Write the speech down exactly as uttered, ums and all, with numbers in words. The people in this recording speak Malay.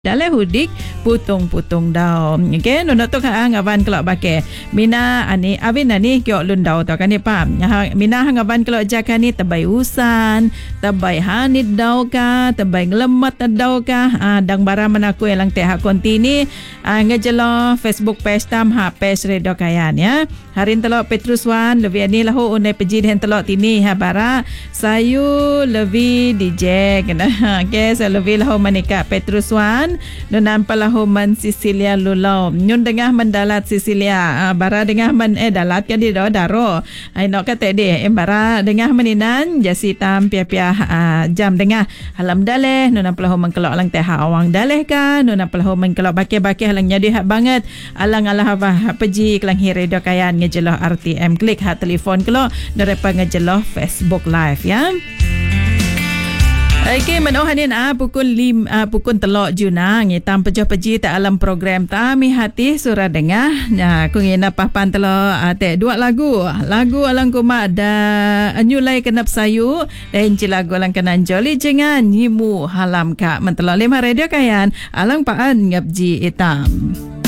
Dalam hudik putung-putung daun. Okey, no nak tu kan ngawan kelak bake. Mina ani avin ani kyo lundau tu kan ni pam. Mina ngawan kelak jakan ni tebai usan, tebai hanit dau ka, tebai ngelemat dau ka. Ah dang bara menaku elang teh hakon tini ah, ngejelo Facebook page tam ha page redo kayan ya. Harin telok Petrus Wan lebih ani lahu unai peji den telok tini ha bara sayu lebih D J kena. Okey, saya lebih lahu manika Petrus Wan Nunan palahuman Cecilia Lulau. Nyun dengah mendalat Cecilia. Uh, bara dengah men eh dalat kan di do daro. Ai nok kata dia em bara dengah meninan jasi tam pia-pia uh, jam dengah halam daleh nunan palahuman kelok alang teh awang daleh ka nunan palahuman kelok bake-bake halang nyadi hak banget alang alah apa peji kelang hire do kayan ngejeloh R T M klik hak telefon kelok nerepa ngejeloh Facebook live ya. Okey, menohanin ah pukul lim ah, pukul telok juna ngitam pejoh-peji tak alam program tami hati surah dengar. Nah, aku ngina papan telok ah, te dua lagu. Lagu alang kuma ada nyulai kenap sayu dan lagu alang kenan joli jangan nyimu halam ka mentelok lima radio kayan alang paan ngabji hitam.